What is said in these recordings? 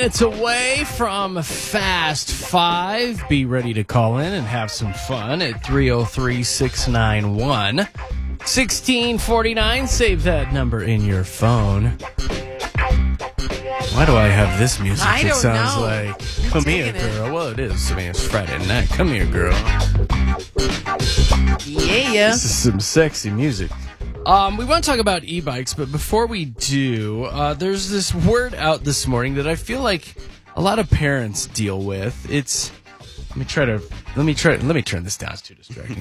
minutes away from Fast Five. Be ready to call in and have some fun at 303-691-1649. Save that number in your phone. Why do I have this music? I don't it sounds know. like, come here, girl. Well, it is. I mean, it's Friday night. Come here, girl. Yeah. This is some sexy music. We want to talk about e-bikes, but before we do, there's this word out this morning that I feel like a lot of parents deal with. It's let me turn this down. It's too distracting.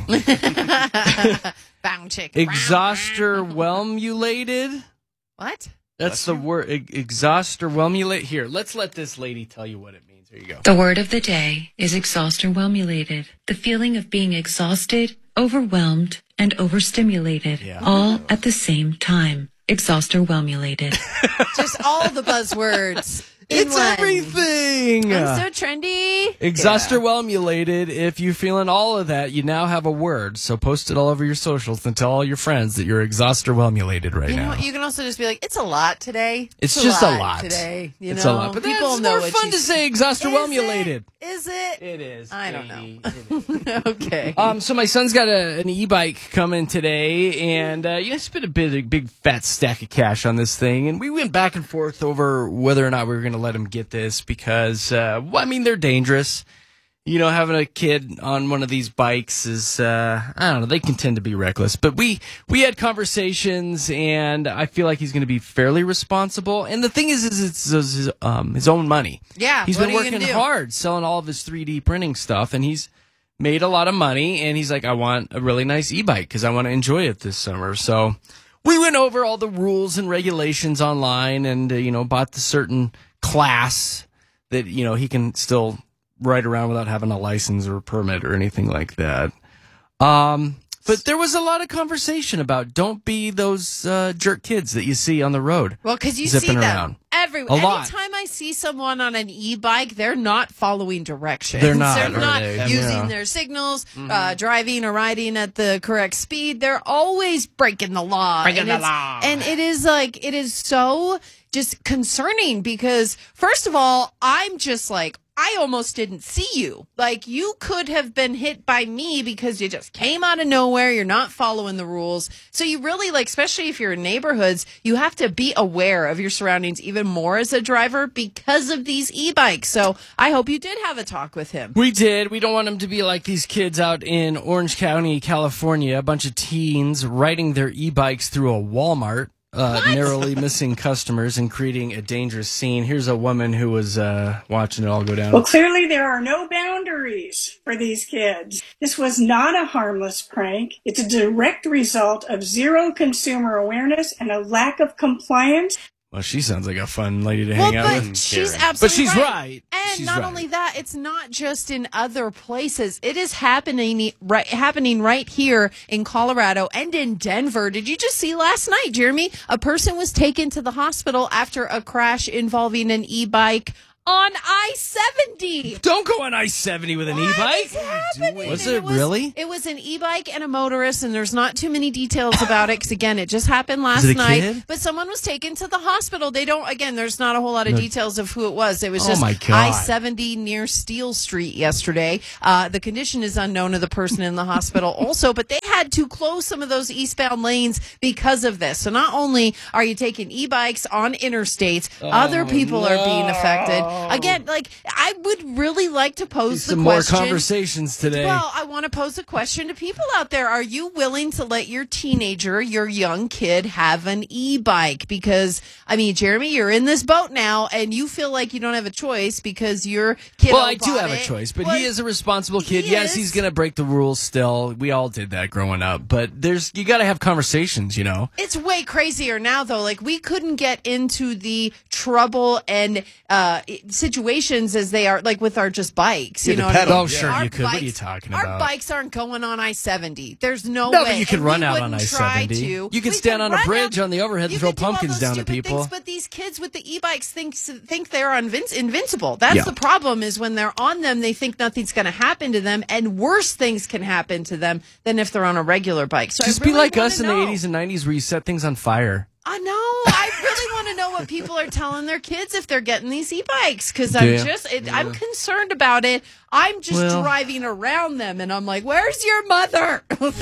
Bound chick. Exhausterwhelmulated. What? That's the word. Exhausterwhelmulate. Here, let's let this lady tell you what it means. Here you go. The word of the day is exhausterwhelmulated. The feeling of being exhausted, overwhelmed, and overstimulated, all at the same time. Exhausterwhelmulated. Just all the buzzwords. It's everything. I'm so trendy. Exhausterwhelmulated. If you're feeling all of that, you now have a word. So post it all over your socials and tell all your friends that you're exhausterwhelmulated right You know now. what? You can also just be like, it's a lot today. It's just a lot today. It's a lot. But people it's know more what fun to say exhausterwhelmulated. Is it? It is. I don't baby. know. Okay. So my son's got an e-bike coming today, and I spent a big fat stack of cash on this thing, and we went back and forth over whether or not we were going to let him get this because, they're dangerous. You know, having a kid on one of these bikes is, I don't know, they can tend to be reckless. But we had conversations, and I feel like he's going to be fairly responsible. And the thing is it's his own money. Yeah, He's what been are you working gonna do? hard selling all of his 3D printing stuff, and he's made a lot of money. And he's like, I want a really nice e-bike because I want to enjoy it this summer. So we went over all the rules and regulations online and, bought the certain class that, he can still ride around without having a license or a permit or anything like that. But there was a lot of conversation about don't be those jerk kids that you see on the road. Well, because you see zipping them around. everywhere. A lot. Anytime I see someone on an e-bike, they're not following directions. They're not, They're are not they? using Yeah. their signals, driving or riding at the correct speed. They're always breaking the law. And it is so just concerning because, first of all, I'm just like, I almost didn't see you. Like, you could have been hit by me because you just came out of nowhere. You're not following the rules. So you really, especially if you're in neighborhoods, you have to be aware of your surroundings even more as a driver because of these e-bikes. So I hope you did have a talk with him. We did. We don't want them to be like these kids out in Orange County, California, a bunch of teens riding their e-bikes through a Walmart. Narrowly missing customers and creating a dangerous scene. Here's a woman who was watching it all go down. Well, clearly there are no boundaries for these kids. This was not a harmless prank. It's a direct result of zero consumer awareness and a lack of compliance. Well, she sounds like a fun lady to hang out But with. she's But absolutely she's right. And She's not right. only that, it's not just in other places. It is happening right here in Colorado and in Denver. Did you just see last night, Jeremy? A person was taken to the hospital after a crash involving an e-bike on I-70. Don't go on I-70 with an e-bike. What is happening? Was And it really? It was an e-bike and a motorist, and there's not too many details about it because, again, it just happened last it a night. kid? But someone was taken to the hospital. There's not a whole lot of details of who it was. It was Oh, just my God. I-70 near Steel Street yesterday. The condition is unknown of the person in the hospital also, but they had to close some of those eastbound lanes because of this. So not only are you taking e-bikes on interstates, other people are being affected. Again, I would really like to pose the Some more question. conversations today. Well, I want to pose a question to people out there. Are you willing to let your teenager, your young kid, have an e-bike? Because, Jeremy, you're in this boat now, and you feel like you don't have a choice because your kid. Well, I do have a choice, but he is a responsible kid. He Yes, is. he's going to break the rules still. We all did that growing up, but you got to have conversations, It's way crazier now, though. We couldn't get into the trouble and situations as they are, with our just bikes. You know what I mean? Oh, sure, Our you could. What are you bikes- talking Our about? bikes aren't going on I-70. There's no No, way. but you can And run we out on wouldn't try I-70. to. You We can stand on a run bridge out- on the overhead and you throw can do all pumpkins those down at stupid people. things, but these kids with the e-bikes think they're invincible. That's Yeah. the problem, is when they're on them, they think nothing's going to happen to them, and worse things can happen to them than if they're on a regular bike. So Just I really be like wanna us in the know. 80s and 90s where you set things on fire. I know. I really want to know what people are telling their kids if they're getting these e-bikes, because I'm concerned about it. I'm just driving around them, and I'm like, "Where's your mother?" Is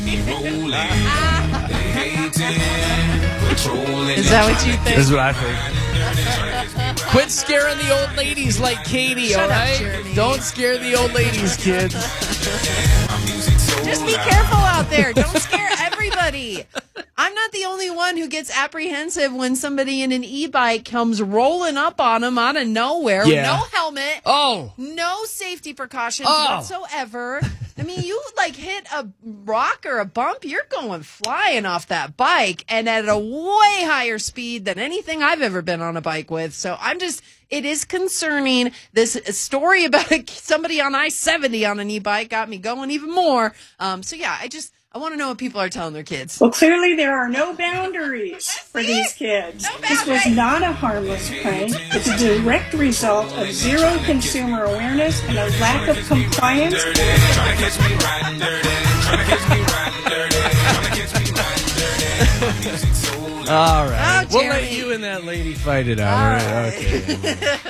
that what you think? This is what I think. Quit scaring the old ladies like Katie, all right? Don't scare the old ladies, kids. Just be careful out there. Don't scare everybody. I'm not the only one who gets apprehensive when somebody in an e-bike comes rolling up on them out of nowhere. Yeah. No helmet. Oh. No safety precautions whatsoever. I mean, you hit a rock or a bump, you're going flying off that bike, and at a way higher speed than anything I've ever been on a bike with. So it is concerning. This story about somebody on I-70 on an e-bike got me going even more. I want to know what people are telling their kids. Well, clearly there are no boundaries for these kids. This was not a harmless prank. It's a direct result of zero consumer awareness and a lack of compliance. All right. Oh, We'll let you and that lady fight it out. All right. Okay.